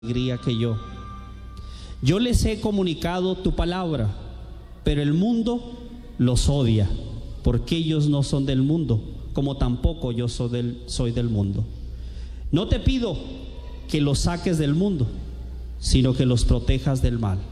alegría que yo. Yo les he comunicado tu palabra, pero el mundo los odia, porque ellos no son del mundo, como tampoco yo soy del mundo. No te pido que los saques del mundo, sino que los protejas del mal.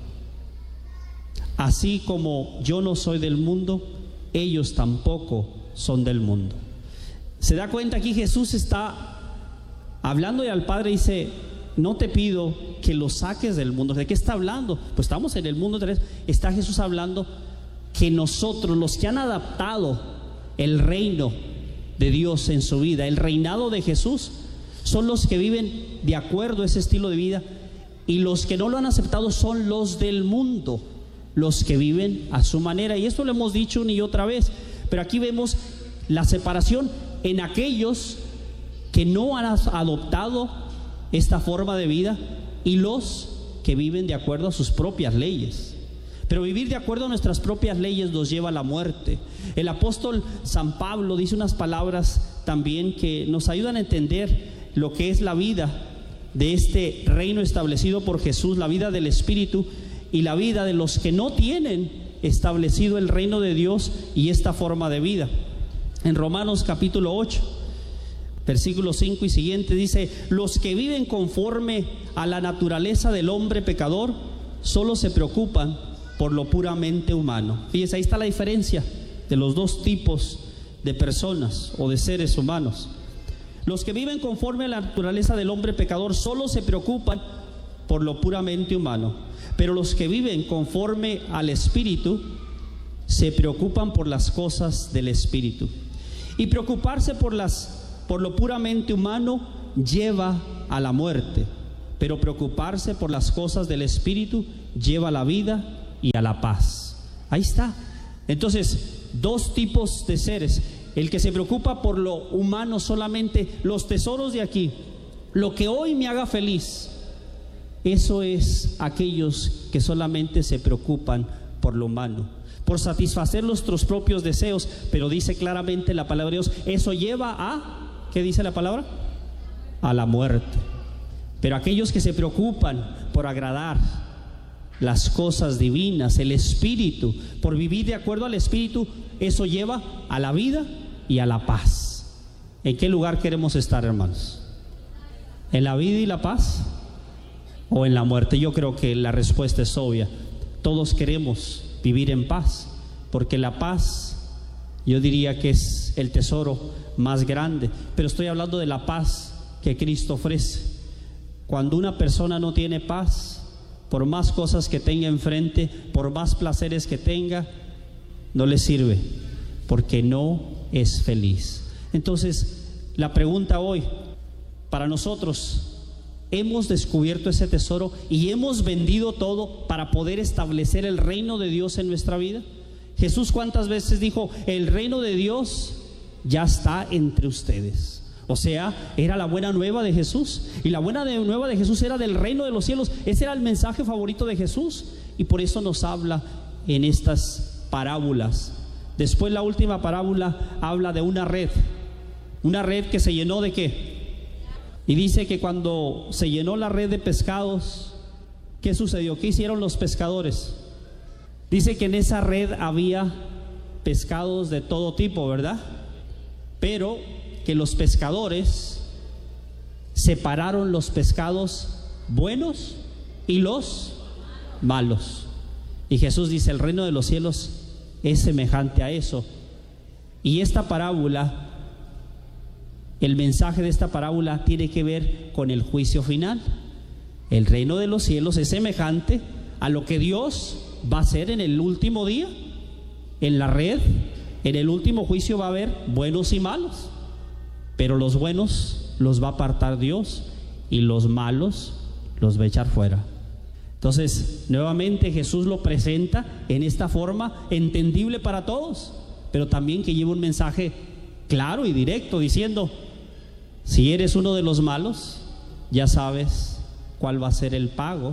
Así como yo no soy del mundo, ellos tampoco son del mundo. Se da cuenta aquí Jesús está hablando y al Padre dice: no te pido que los saques del mundo. ¿De qué está hablando? Pues estamos en el mundo. Está Jesús hablando que nosotros, los que han adaptado el reino de Dios en su vida, el reinado de Jesús, son los que viven de acuerdo a ese estilo de vida, y los que no lo han aceptado son los del mundo, los que viven a su manera. Y esto lo hemos dicho una y otra vez, pero aquí vemos la separación en aquellos que no han adoptado esta forma de vida y los que viven de acuerdo a sus propias leyes. Pero vivir de acuerdo a nuestras propias leyes nos lleva a la muerte. El apóstol San Pablo dice unas palabras también que nos ayudan a entender lo que es la vida de este reino establecido por Jesús, la vida del Espíritu y la vida de los que no tienen establecido el reino de Dios y esta forma de vida. En Romanos capítulo 8, versículo 5 y siguiente dice: los que viven conforme a la naturaleza del hombre pecador solo se preocupan por lo puramente humano. Fíjense, ahí está la diferencia de los dos tipos de personas o de seres humanos. Los que viven conforme a la naturaleza del hombre pecador solo se preocupan por lo puramente humano, pero los que viven conforme al Espíritu se preocupan por las cosas del Espíritu. Y preocuparse por lo puramente humano lleva a la muerte, pero preocuparse por las cosas del Espíritu lleva a la vida y a la paz. Ahí está. Entonces, dos tipos de seres: el que se preocupa por lo humano solamente, los tesoros de aquí, lo que hoy me haga feliz. Eso es aquellos que solamente se preocupan por lo humano, por satisfacer nuestros propios deseos. Pero dice claramente la palabra de Dios, eso lleva a, ¿qué dice la palabra? A la muerte. Pero aquellos que se preocupan por agradar las cosas divinas, el Espíritu, por vivir de acuerdo al Espíritu, eso lleva a la vida y a la paz. ¿En qué lugar queremos estar, hermanos? ¿En la vida y la paz o en la muerte? Yo creo que la respuesta es obvia. Todos queremos vivir en paz, porque la paz, yo diría que es el tesoro más grande. Pero estoy hablando de la paz que Cristo ofrece. Cuando una persona no tiene paz, por más cosas que tenga enfrente, por más placeres que tenga, no le sirve, porque no es feliz. Entonces, la pregunta hoy para nosotros: ¿hemos descubierto ese tesoro y hemos vendido todo para poder establecer el reino de Dios en nuestra vida? Jesús, ¿cuántas veces dijo: el reino de Dios ya está entre ustedes? O sea, era la buena nueva de Jesús, y la buena nueva de Jesús era del reino de los cielos. Ese era el mensaje favorito de Jesús, y por eso nos habla en estas parábolas. Después, la última parábola habla de una red que se llenó ¿de qué? Y dice que cuando se llenó la red de pescados, ¿qué sucedió? ¿Qué hicieron los pescadores? Dice que en esa red había pescados de todo tipo, ¿verdad? Pero que los pescadores separaron los pescados buenos y los malos. Y Jesús dice: el reino de los cielos es semejante a eso. Y esta parábola, el mensaje de esta parábola tiene que ver con el juicio final. El reino de los cielos es semejante a lo que Dios va a hacer en el último día. En la red, en el último juicio, va a haber buenos y malos, pero los buenos los va a apartar Dios y los malos los va a echar fuera. Entonces, nuevamente Jesús lo presenta en esta forma entendible para todos, pero también que lleva un mensaje claro y directo, diciendo: si eres uno de los malos, ya sabes cuál va a ser el pago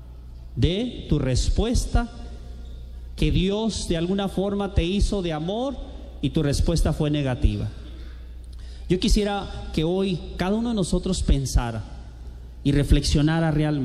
de tu respuesta, que Dios de alguna forma te hizo de amor y tu respuesta fue negativa. Yo quisiera que hoy cada uno de nosotros pensara y reflexionara realmente.